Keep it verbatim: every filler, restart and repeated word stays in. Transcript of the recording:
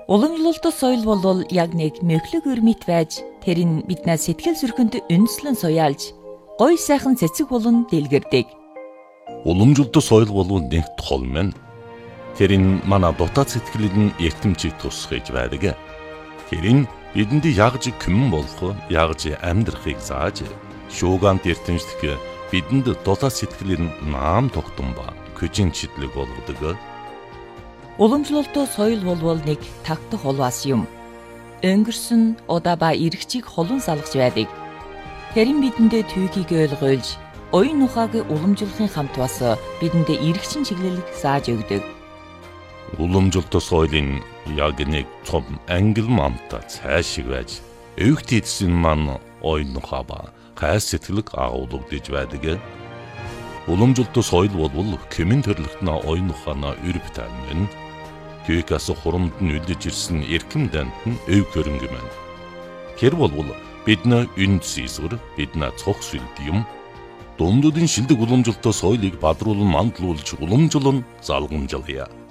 Уламжлалт соёл бол яг нэг мөхлөг өрмит байж тэр нь биднээ сэтгэл зүрхэнд үндэслэн суяалж гоё сайхан цэцэг болон дэлгэрдэг. Уламжлалт соёл бол нэг тол мэн. Тэр нь манай дотоод сэтгэлийн эртэмчийг тусгаж байдаг. Тэр нь бидэнд ягж күмэн болох, ягж амьдрахыг зааж, шуугант эртэмжлэх бидэнд дотоод сэтгэлийн наам тогтсон ба күжин читлэг болгодог. Уламжлалт соёл бол нэг тагтах улваас юм. Өнгөрсөн удаа ба иргэчийг холон салгаж байдаг. Тэр нь бидэндээ түүхийг ойлгуулж, оюун ухааг уламжлахын хамт бас бидэндээ иргэчин чиглэлийг зааж өгдөг. Уламжлалт соёлын яг нэг том ангил мамта цаашиг байж, өвгт эдсэн маань оюун ухаа ба хайр сэтгэлэг агуулгадж байдаг. Уламжлалт соёл бол кэмэн төрлөختнө оюун ухаанаа өрөвтөн мэн. Түүхээс хурамд нь үлдэж ирсэн эрхэм дант нь өв хөрөнгө мэн. Тэр бол бидний үнд сийсвэр, бидний цог сүлд юм. Дундуудын шилдэг уламжлалт соёлыг бадруулан мандлуулж уламжлан залгамжлая.